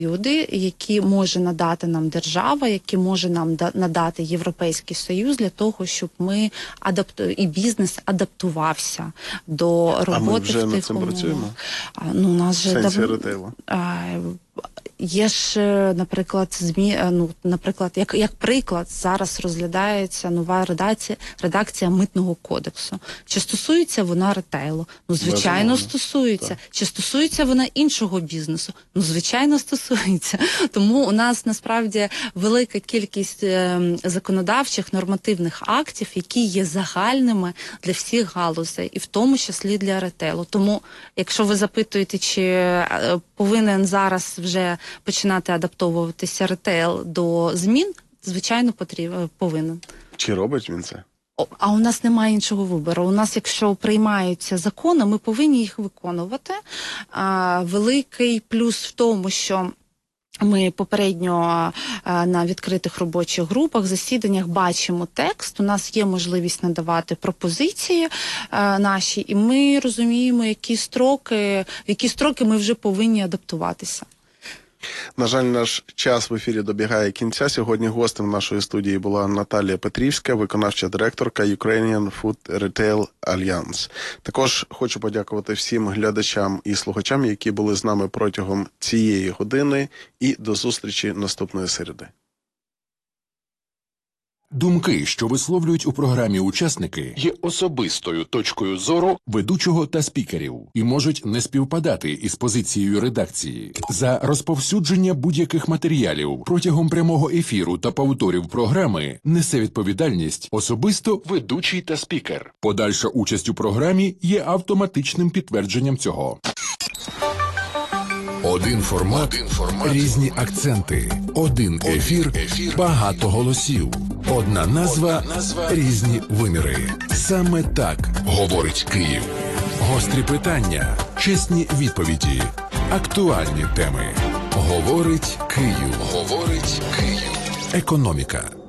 які може надати нам держава, які може нам надати Європейський Союз для того, щоб ми і бізнес адаптувавався до роботи. А ми вже в над тих цим умовах. працюємо? Ну, у нас же В сенсі ретейлу? Є ж, наприклад, як приклад, зараз розглядається нова редакція Митного кодексу. Чи стосується вона ретейлу? Ну, звичайно, стосується. Так. Чи стосується вона іншого бізнесу? Ну, звичайно, стосується. Тому у нас, насправді, велика кількість законодавчих, нормативних актів, які є загальними для всіх галузей, і в тому числі для ретейлу. Тому, якщо ви запитуєте, чи повинен зараз вже починати адаптовуватися ретейл до змін, звичайно, повинен. Чи робить він це? А у нас немає іншого вибору. У нас, якщо приймаються закони, ми повинні їх виконувати. Великий плюс в тому, що ми попередньо на відкритих робочих групах, засіданнях бачимо текст, у нас є можливість надавати пропозиції наші, і ми розуміємо, в які строки ми вже повинні адаптуватися. На жаль, наш час в ефірі добігає кінця. Сьогодні гостем нашої студії була Наталія Петрівська, виконавча директорка Ukrainian Food Retail Alliance. Також хочу подякувати всім глядачам і слухачам, які були з нами протягом цієї години. І до зустрічі наступної середи. Думки, що висловлюють у програмі учасники, є особистою точкою зору ведучого та спікерів і можуть не співпадати із позицією редакції. За розповсюдження будь-яких матеріалів протягом прямого ефіру та повторів програми несе відповідальність особисто ведучий та спікер. Подальша участь у програмі є автоматичним підтвердженням цього. Один формат, різні акценти. Один ефір, багато голосів. Одна назва, різні виміри. Саме так говорить Київ. Гострі питання, чесні відповіді, актуальні теми. Говорить Київ. Говорить Київ. Економіка.